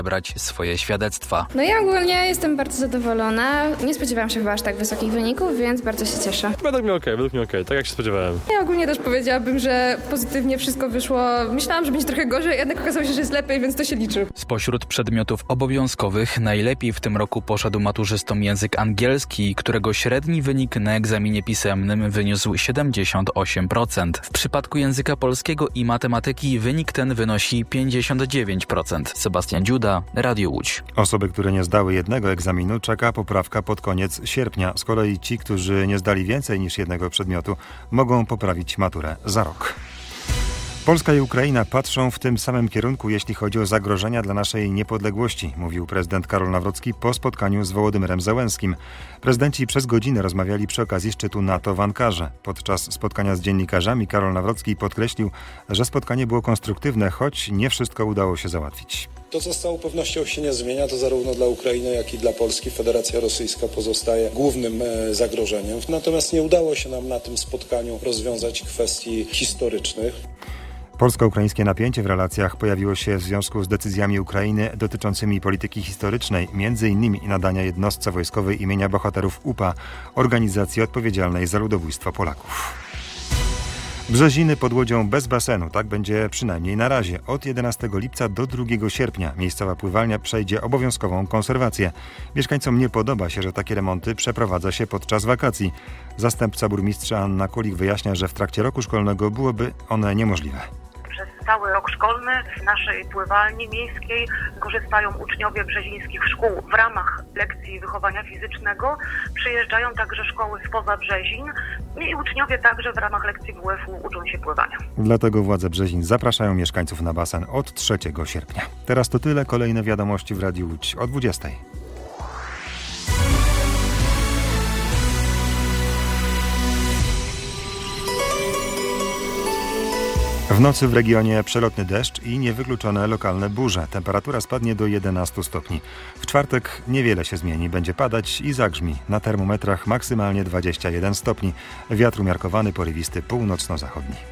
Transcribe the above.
brać swoje świadectwa. No ja ogólnie jestem bardzo zadowolona. Nie spodziewałam się chyba aż tak wysokich wyników, więc bardzo się cieszę. Według mnie okej, tak jak się spodziewałem. Ja ogólnie też powiedziałabym, że pozytywnie wszystko wyszło. Myślałam, że będzie trochę gorzej, jednak okazało się, że jest lepiej, więc to się liczy. Spośród przedmiotów obowiązkowych najlepiej w tym roku poszedł maturzystom język angielski, którego średni wynik na egzaminie pisemnym wyniósł 78%. W przypadku języka polskiego i matematyki wynik ten wynosi 59%. Sebastian Dziuda, Radio Łódź. Osoby, które nie zdały jednego egzaminu, czeka poprawka pod koniec sierpnia. Z kolei ci, którzy nie zdali więcej niż jednego przedmiotu, mogą poprawić maturę za rok. Polska i Ukraina patrzą w tym samym kierunku, jeśli chodzi o zagrożenia dla naszej niepodległości, mówił prezydent Karol Nawrocki po spotkaniu z Wołodymyrem Zełenskim. Prezydenci przez godzinę rozmawiali przy okazji szczytu NATO w Ankarze. Podczas spotkania z dziennikarzami Karol Nawrocki podkreślił, że spotkanie było konstruktywne, choć nie wszystko udało się załatwić. To, co z całą pewnością się nie zmienia, to zarówno dla Ukrainy, jak i dla Polski Federacja Rosyjska pozostaje głównym zagrożeniem. Natomiast nie udało się nam na tym spotkaniu rozwiązać kwestii historycznych. Polsko-ukraińskie napięcie w relacjach pojawiło się w związku z decyzjami Ukrainy dotyczącymi polityki historycznej, m.in. nadania jednostce wojskowej imienia bohaterów UPA, organizacji odpowiedzialnej za ludobójstwo Polaków. Brzeziny pod Łodzią bez basenu, tak będzie przynajmniej na razie. Od 11 lipca do 2 sierpnia miejscowa pływalnia przejdzie obowiązkową konserwację. Mieszkańcom nie podoba się, że takie remonty przeprowadza się podczas wakacji. Zastępca burmistrza Anna Kulik wyjaśnia, że w trakcie roku szkolnego byłoby one niemożliwe. Przez cały rok szkolny w naszej pływalni miejskiej korzystają uczniowie brzezińskich szkół. W ramach lekcji wychowania fizycznego przyjeżdżają także szkoły spoza Brzezin i uczniowie także w ramach lekcji WF-u uczą się pływania. Dlatego władze Brzezin zapraszają mieszkańców na basen od 3 sierpnia. Teraz to tyle. Kolejne wiadomości w Radiu Łódź o 20. W nocy w regionie przelotny deszcz i niewykluczone lokalne burze. Temperatura spadnie do 11 stopni. W czwartek niewiele się zmieni. Będzie padać i zagrzmi. Na termometrach maksymalnie 21 stopni. Wiatr umiarkowany, porywisty, północno-zachodni.